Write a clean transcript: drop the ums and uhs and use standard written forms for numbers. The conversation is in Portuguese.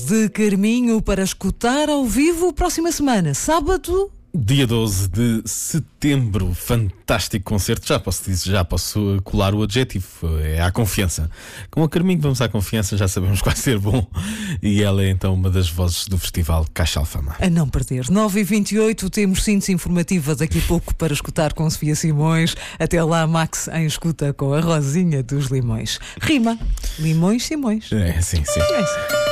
de Carminho para escutar ao vivo próxima semana, sábado. Dia 12 de setembro, fantástico concerto. Já posso colar o adjetivo, é à confiança. Com a Carminho vamos à confiança, já sabemos que vai ser bom. E ela é então uma das vozes do festival Caixa Alfama. A não perder, 9h28, temos síntese informativa daqui a pouco para escutar com Sofia Simões. Até lá, Max em escuta com a Rosinha dos Limões. Rima, Limões Simões. É, sim. É assim.